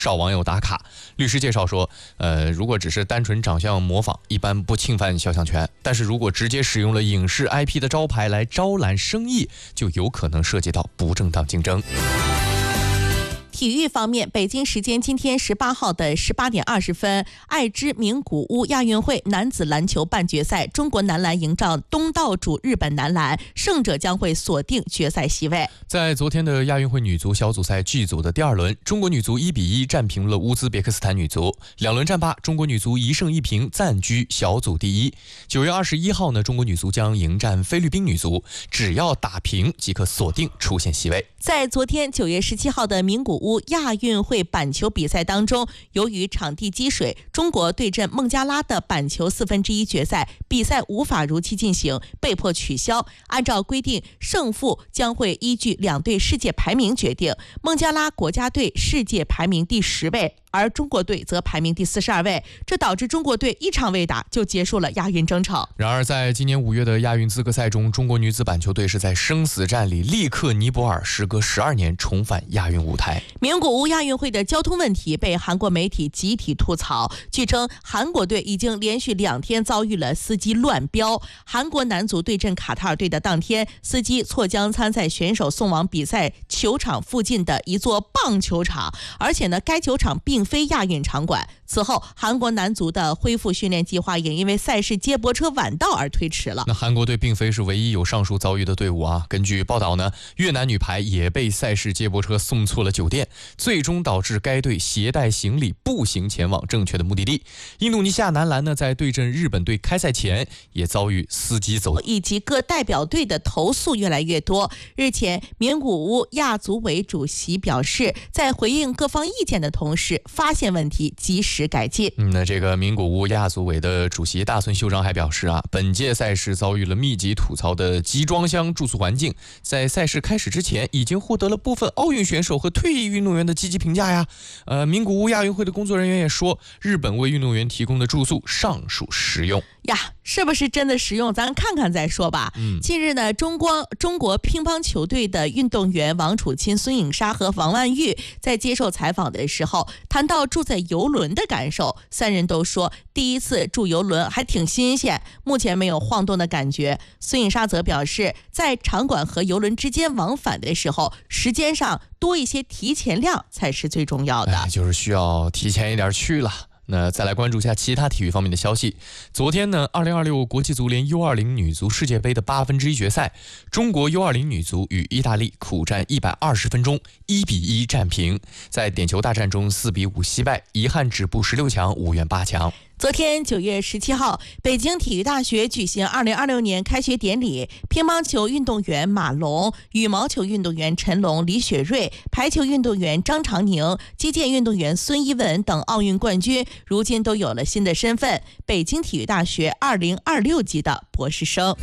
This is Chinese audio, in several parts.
少网友打卡。律师介绍说，如果只是单纯长相模仿，一般不侵犯肖像权；但是如果直接使用了影视 IP 的招牌来招揽生意，就有可能涉及到不正当竞争。 体育方面，北京时间今天18号的18点20分，爱知名古屋亚运会男子篮球半决赛，中国男篮迎战东道主日本男篮，胜者将会锁定决赛席位。 在昨天的亚运会女足小组赛 G 组的第2轮，中国女足1比1战平了乌兹别克斯坦女足，2轮战罢，中国女足1胜1平暂居小组第1。9月21号呢，中国女足将迎战菲律宾女足，只要打平即可锁定出线席位。 在昨天9月17号的名古屋亚运会板球比赛当中，由于场地积水，中国对阵孟加拉的板球1/4决赛比赛无法如期进行，被迫取消。按照规定，胜负将会依据2队世界排名决定。孟加拉国家队世界排名第10位，而中国队则排名第42位，这导致中国队1场未打就结束了亚运征程。 然而，在今年5月的亚运资格赛中，中国女子板球队是在生死战里力克尼泊尔，时隔12年重返亚运舞台。 名古屋亚运会的交通问题被韩国媒体集体吐槽，据称韩国队已经连续2天遭遇了司机乱飙。韩国男足对阵卡塔尔队的当天，司机错将参赛选手送往比赛球场附近的一座棒球场，而且呢，该球场并非亚运场馆。此后，韩国男足的恢复训练计划也因为赛事接驳车晚到而推迟了。 那韩国队并非是唯一有上述遭遇的队伍啊。根据报道呢，越南女排也被赛事接驳车送错了酒店，最终导致该队携带行李步行前往正确的目的地。印度尼西亚男篮呢，在对阵日本队开赛前也遭遇司机走以及各代表队的投诉越来越多。日前，名古屋亚组委主席表示，在回应各方意见的同时，发现问题及时改进。 那这个名古屋亚组委的主席大村秀章还表示啊，本届赛事遭遇了密集吐槽的集装箱住宿环境，在赛事开始之前已经获得了部分奥运选手和退役运动员的积极评价呀。名古屋亚运会的工作人员也说，日本为运动员提供的住宿尚属实用呀，是不是真的实用？咱看看再说吧。近日呢，中国乒乓球队的运动员王楚钦、孙颖莎和王曼玉在接受采访的时候，谈到住在游轮的感受，三人都说第一次住游轮还挺新鲜，目前没有晃动的感觉。孙颖莎则表示，在场馆和游轮之间往返的时候，时间上多一些提前量才是最重要的， 就是需要提前一点去了。那再来关注一下其他体育方面的消息。昨天呢，2026国际足联 U20 女足世界杯的1/8决赛，中国 U20 女足与意大利苦战120分钟，1比1战平，在点球大战中4比5惜败，遗憾止步16强，无缘8强。 昨天9月17号，北京体育大学举行2026年开学典礼，乒乓球运动员马龙、羽毛球运动员陈龙、李雪芮、排球运动员张常宁、击剑运动员孙一文等奥运冠军，如今都有了新的身份——北京体育大学2026级的博士生。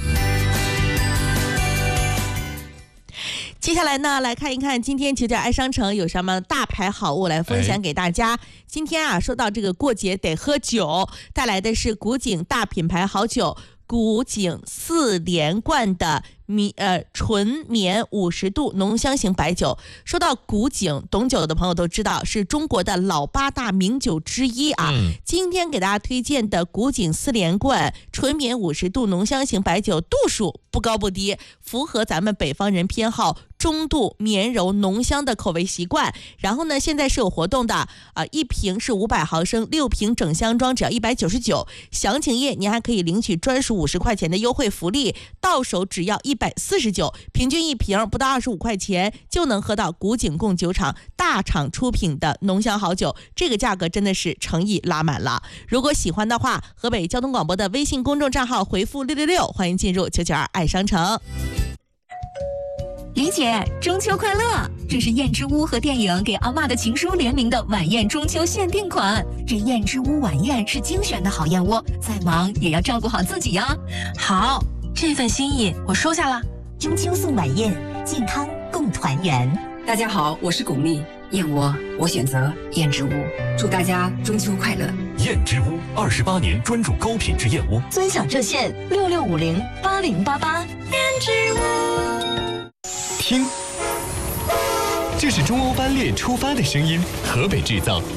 接下来呢，来看一看今天9点爱商城有什么大牌好物来分享给大家。今天啊，说到这个过节得喝酒，带来的是古井大品牌好酒古井4连冠的纯棉50度浓香型白酒。说到古井，懂酒的朋友都知道是中国的老8大名酒之一啊。今天给大家推荐的古井4连冠纯棉50度浓香型白酒，度数不高不低，符合咱们北方人偏好中度绵柔浓香的口味习惯。然后呢，现在是有活动的一瓶是500毫升，6瓶整箱装只要199。详情页您还可以领取专属50块钱的优惠福利，到手只要149，平均一瓶不到25块钱就能喝到古井贡酒厂大厂出品的浓香好酒，这个价格真的是诚意拉满了。如果喜欢的话，河北交通广播的微信公众账号回复666，欢迎进入992爱商城。 李姐，中秋快乐！这是燕之屋和电影《给阿嬷的情书》联名的晚宴中秋限定款。这燕之屋晚宴是精选的好燕窝，再忙也要照顾好自己呀。 好，这份心意我收下了。 中秋送晚宴，健康共团圆。 大家好，我是巩俐，燕窝我选择燕之屋，祝大家中秋快乐。 燕之屋28年专注高品质燕窝， 尊享热线66508088。 燕之屋。听这是中欧班列出发的声音，河北制造。